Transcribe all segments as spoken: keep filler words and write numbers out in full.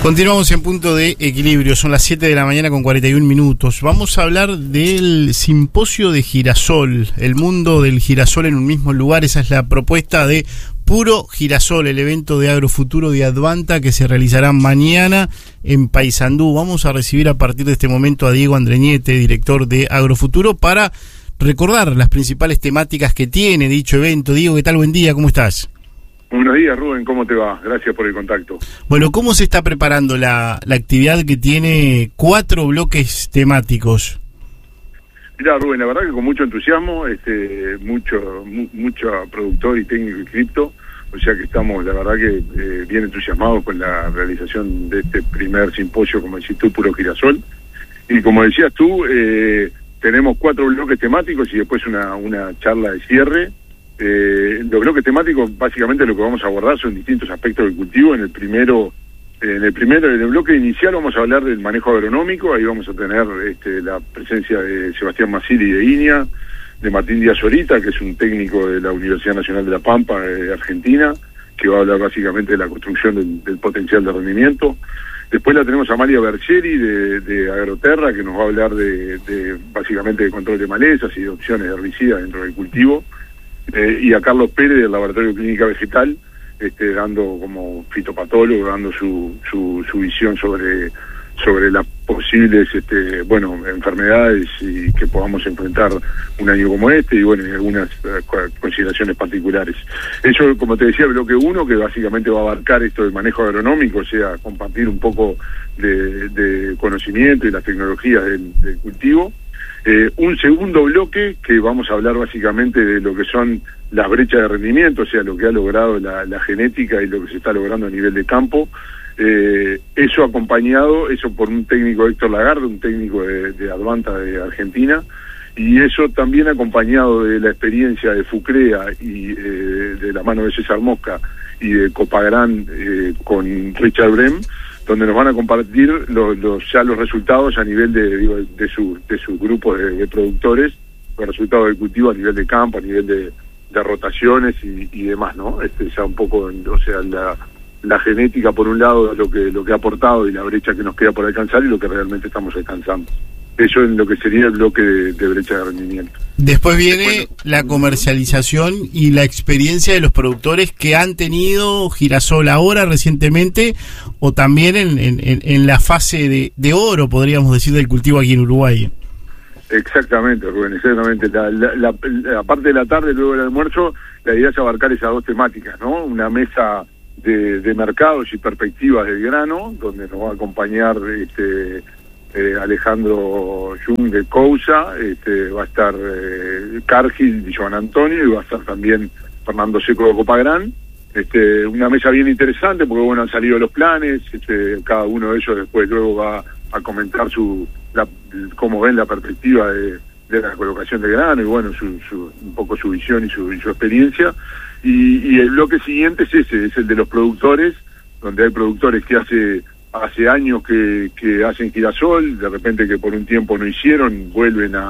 Continuamos en Punto de Equilibrio, son las siete de la mañana con cuarenta y un minutos. Vamos a hablar del simposio de girasol, el mundo del girasol en un mismo lugar. Esa es la propuesta de Puro Girasol, el evento de Agrofuturo de Advanta que se realizará mañana en Paysandú. Vamos a recibir a partir de este momento a Diego Andreñete, director de Agrofuturo, para recordar las principales temáticas que tiene dicho evento. Diego, ¿qué tal? Buen día, ¿cómo estás? Buenos días, Rubén, ¿cómo te va? Gracias por el contacto. Bueno, ¿cómo se está preparando la, la actividad que tiene cuatro bloques temáticos? Mirá, Rubén, la verdad que con mucho entusiasmo, este, mucho mu, mucho productor y técnico y cripto, o sea que estamos, la verdad que eh, bien entusiasmados con la realización de este primer simposio, como decís tú, Puro Girasol. Y como decías tú, eh, tenemos cuatro bloques temáticos y después una, una charla de cierre. Eh, los bloques temáticos, básicamente lo que vamos a abordar son distintos aspectos del cultivo. En el primero, eh, en el primero, en el bloque inicial vamos a hablar del manejo agronómico. Ahí vamos a tener este, la presencia de Sebastián Masili de INIA, de Martín Díaz Orita, que es un técnico de la Universidad Nacional de La Pampa, de Argentina, que va a hablar básicamente de la construcción del, del potencial de rendimiento. Después la tenemos a Amalia Bergeri de, de Agroterra, que nos va a hablar de, de básicamente de control de malezas y de opciones de herbicidas dentro del cultivo. Eh, y a Carlos Pérez del Laboratorio de Clínica Vegetal, este, dando como fitopatólogo, dando su, su, su visión sobre, sobre las posibles este, bueno, enfermedades y que podamos enfrentar un año como este, y bueno, y algunas uh, consideraciones particulares. Eso, como te decía, el bloque uno, que básicamente va a abarcar esto del manejo agronómico, o sea, compartir un poco de, de conocimiento y las tecnologías del, del cultivo. Eh, un segundo bloque que vamos a hablar básicamente de lo que son las brechas de rendimiento, o sea, lo que ha logrado la, la genética y lo que se está logrando a nivel de campo. Eh, eso acompañado, eso por un técnico, Héctor Lagarde, un técnico de, de Advanta de Argentina, y eso también acompañado de la experiencia de Fucrea y eh, de la mano de César Mosca y de Copagran eh, con Richard Brem, donde nos van a compartir los, los, ya los resultados a nivel de, digo, de, su, de sus grupos de, de productores, los resultados del cultivo a nivel de campo, a nivel de, de rotaciones y, y demás, ¿no? Este ya un poco, o sea, la, la genética por un lado, lo que lo que ha aportado y la brecha que nos queda por alcanzar y lo que realmente estamos alcanzando. Eso en lo que sería el bloque de, de brecha de rendimiento. Después viene Después, la comercialización y la experiencia de los productores que han tenido girasol ahora recientemente o también en, en, en la fase de, de oro, podríamos decir, del cultivo aquí en Uruguay. Exactamente, Rubén, exactamente. La, la, la, la parte de la tarde, luego del almuerzo, la idea es abarcar esas dos temáticas, ¿no? Una mesa de, de mercados y perspectivas del grano, donde nos va a acompañar este Eh, Alejandro Jung de Cousa, este, va a estar eh, Cargill y Joan Antonio, y va a estar también Fernando Seco de Copagran. Este, una mesa bien interesante porque bueno, han salido los planes, este, cada uno de ellos después luego va a comentar su la, cómo ven la perspectiva de, de la colocación de grano y bueno, su, su, un poco su visión y su, y su experiencia. Y, y el bloque siguiente es ese, es el de los productores, donde hay productores que hace hace años que, que hacen girasol, de repente que por un tiempo no hicieron, vuelven a,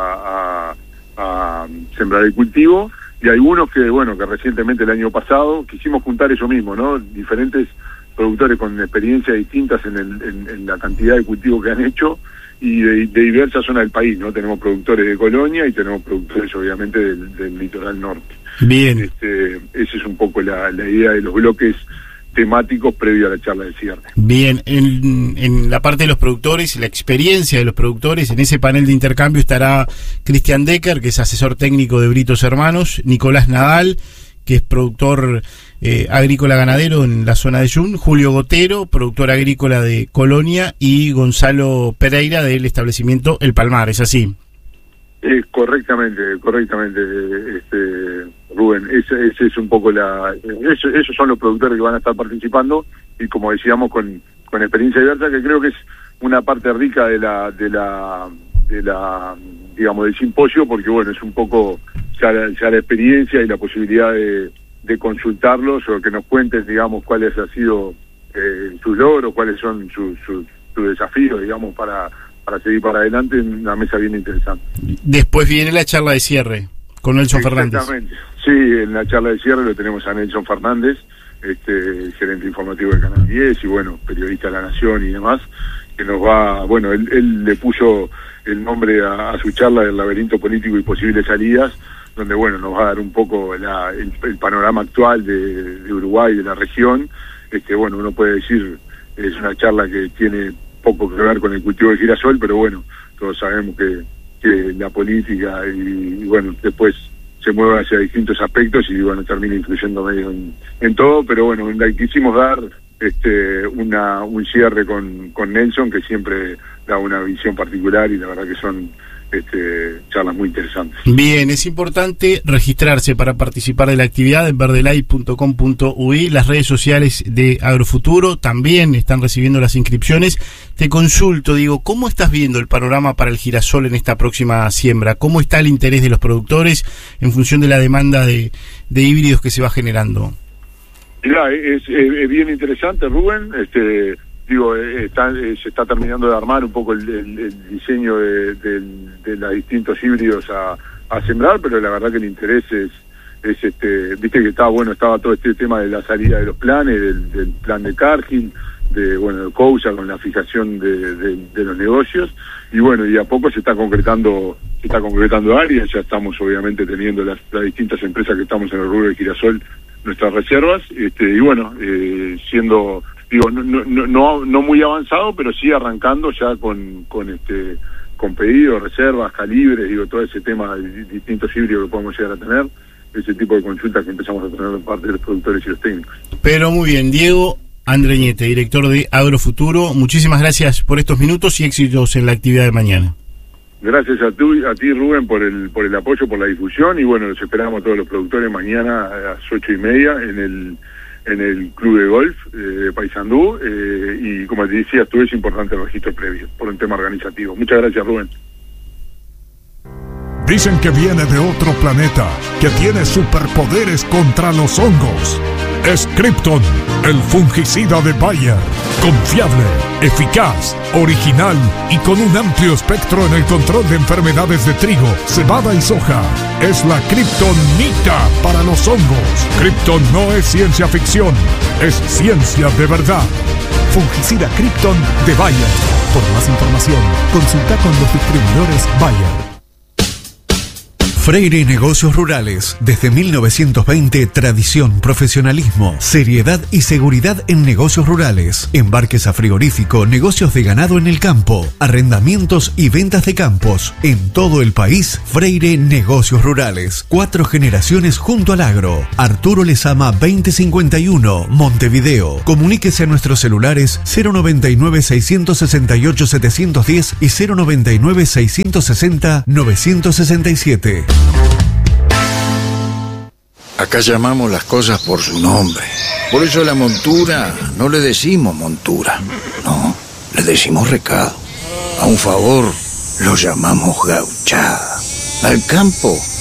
a, a, a sembrar el cultivo, y algunos que, bueno, que recientemente el año pasado quisimos juntar eso mismo, ¿no? Diferentes productores con experiencias distintas en, el, en, en la cantidad de cultivo que han hecho y de, de diversas zonas del país, ¿no? Tenemos productores de Colonia y tenemos productores obviamente del, del litoral norte. Bien. Este, esa es un poco la, la idea de los bloques temáticos previo a la charla de cierre. Bien, en, en la parte de los productores, la experiencia de los productores, en ese panel de intercambio estará Cristian Decker, que es asesor técnico de Britos Hermanos, Nicolás Nadal, que es productor eh, agrícola ganadero en la zona de Yun, Julio Gotero, productor agrícola de Colonia, y Gonzalo Pereira del establecimiento El Palmar, ¿es así? Eh, correctamente, correctamente, este, Rubén, ese, ese es un poco la, eso, esos son los productores que van a estar participando y como decíamos con, con experiencia diversa, que creo que es una parte rica de la, de la, de la, digamos, del simposio, porque bueno, es un poco ya la, ya la experiencia y la posibilidad de, de consultarlos o que nos cuenten, digamos, cuáles han sido eh, sus logros, cuáles son sus, sus, sus desafíos, digamos, para para seguir para adelante en una mesa bien interesante. Después viene la charla de cierre con Nelson Fernández. Exactamente. Sí, en la charla de cierre lo tenemos a Nelson Fernández, este, el gerente informativo de Canal diez y bueno, periodista de La Nación y demás, que nos va, bueno, él, él le puso el nombre a, a su charla del laberinto político y posibles salidas, donde bueno, nos va a dar un poco la, el, el panorama actual de, de Uruguay, de la región. Este, bueno, uno puede decir, es una charla que tiene poco que ver con el cultivo de girasol, pero bueno, todos sabemos que, que la política y, y bueno, después se mueve hacia distintos aspectos y bueno, termina influyendo medio en, en todo, pero bueno, le quisimos dar este una un cierre con, con Nelson, que siempre da una visión particular y la verdad que son este, charlas muy interesantes. Bien, es importante registrarse para participar de la actividad en verdelay punto com punto uy. Las redes sociales de Agrofuturo también están recibiendo las inscripciones. Te consulto, digo, ¿cómo estás viendo el panorama para el girasol en esta próxima siembra? ¿Cómo está el interés de los productores en función de la demanda de, de híbridos que se va generando? Mirá, es, es, es bien interesante, Rubén. Este, digo, está, se está terminando de armar un poco el, el, el diseño de, de, de los distintos híbridos a, a sembrar, pero la verdad que el interés es, es este, viste que estaba bueno, estaba todo este tema de la salida de los planes, del, del plan de Cargill, de bueno, de Cousa con la fijación de, de, de los negocios, y bueno, y a poco se está concretando, se está concretando áreas, ya estamos obviamente teniendo las, las distintas empresas que estamos en el rubro de girasol, nuestras reservas, este, y bueno, eh, siendo, digo, no, no, no, no muy avanzado, pero sí arrancando ya con, con este, con pedidos, reservas, calibres, digo, todo ese tema de distintos híbridos que podemos llegar a tener, ese tipo de consultas que empezamos a tener de parte de los productores y los técnicos. Pero muy bien, Diego Andreñete, director de Agrofuturo, muchísimas gracias por estos minutos y éxitos en la actividad de mañana. Gracias a, tu, a ti, Rubén, por el por el apoyo, por la difusión, y bueno, los esperamos a todos los productores mañana a las ocho y media en el en el club de golf eh, de Paysandú, eh, y como te decía, tú es importante el registro previo, por un tema organizativo. Muchas gracias, Rubén. Dicen que viene de otro planeta, que tiene superpoderes contra los hongos. Es Krypton, el fungicida de Bayer. Confiable, eficaz, original y con un amplio espectro en el control de enfermedades de trigo, cebada y soja. Es la Kryptonita para los hongos. Krypton no es ciencia ficción, es ciencia de verdad. Fungicida Krypton de Bayer. Por más información, consulta con los distribuidores Bayer. Freire Negocios Rurales. Desde mil novecientos veinte, tradición, profesionalismo, seriedad y seguridad en negocios rurales. Embarques a frigorífico, negocios de ganado en el campo, arrendamientos y ventas de campos. En todo el país, Freire Negocios Rurales. Cuatro generaciones junto al agro. Arturo Lezama veinte cincuenta y uno, Montevideo. Comuníquese a nuestros celulares cero noventa y nueve, seiscientos sesenta y ocho, setecientos diez y cero noventa y nueve, seiscientos sesenta, novecientos sesenta y siete. Acá llamamos las cosas por su nombre. Por eso a la montura no le decimos montura, no, le decimos recado. A un favor lo llamamos gauchada. Al campo